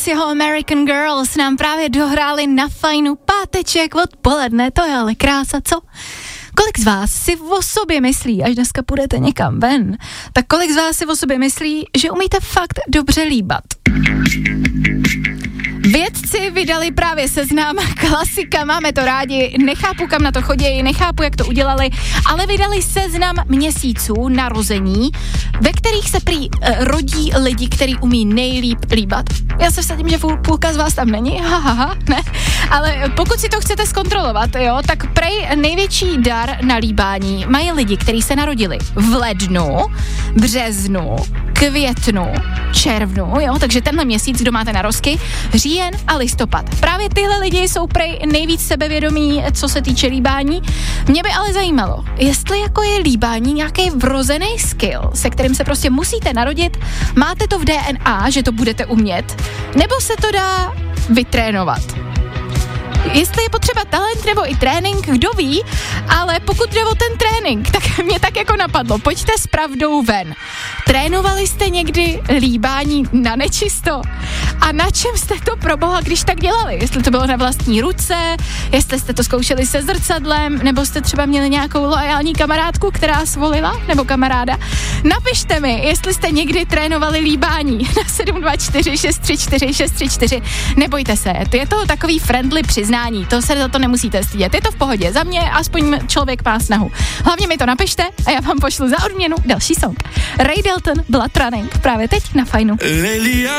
jeho American Girls nám právě dohráli na fajnu páteček odpoledne, to je ale krása, co? Kolik z vás si o sobě myslí, až dneska půjdete někam ven, tak kolik z vás si o sobě myslí, že umíte fakt dobře líbat? Vědci vydali právě seznam, klasika, máme to rádi, nechápu, kam na to chodí, nechápu, jak to udělali, ale vydali seznam měsíců narození, ve kterých se prý rodí lidi, který umí nejlíp líbat. Já se vsadím, že půlka z vás tam není, ne, ale pokud si to chcete zkontrolovat, jo, tak prej největší dar na líbání mají lidi, kteří se narodili v lednu, březnu, květnu, červnu, jo, takže tenhle měsíc, kdo máte narozky, říjen a listopad. Právě tyhle lidi jsou prej nejvíc sebevědomí, co se týče líbání. Mě by ale zajímalo, jestli jako je líbání nějaký vrozený skill, se kterým se prostě musíte narodit, máte to v DNA, že to budete umět, nebo se to dá vytrénovat. Jestli je potřeba talent nebo i trénink, kdo ví, ale pokud jde o ten trénink, tak mě tak jako napadlo, pojďte s pravdou ven. Trénovali jste někdy líbání na nečisto? A na čem jste to proboha, když tak dělali? Jestli to bylo na vlastní ruce, jestli jste to zkoušeli se zrcadlem, nebo jste třeba měli nějakou loajální kamarádku, která svolila, nebo kamaráda? Napište mi, jestli jste někdy trénovali líbání na 724 634 634. Nebojte se, je to takový friendly přiznání, to se za to nemusíte stydět, je to v pohodě, za mě aspoň člověk má snahu. Hlavně mi to napište a já vám pošlu za odměnu další song. Ray Dalton, Blood Running, právě teď na Fajnu.